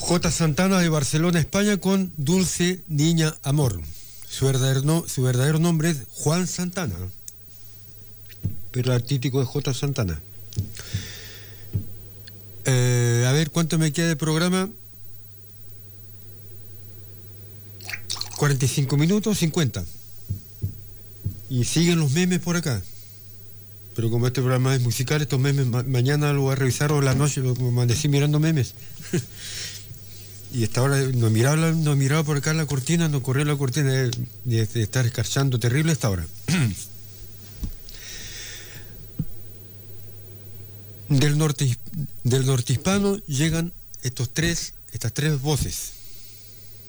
J. Santana de Barcelona, España, con Dulce Niña Amor. Su verdadero nombre es Juan Santana, pero el artístico es J. Santana. A ver, ¿cuánto me queda de programa? 45 minutos, 50. Y siguen los memes por acá. Pero como este programa es musical, estos memes mañana lo voy a revisar, o la noche lo amanecí mirando memes. Y hasta ahora no miraba por acá la cortina, no corrió la cortina de estar escarchando terrible hasta ahora. Del norte hispano llegan estas tres voces.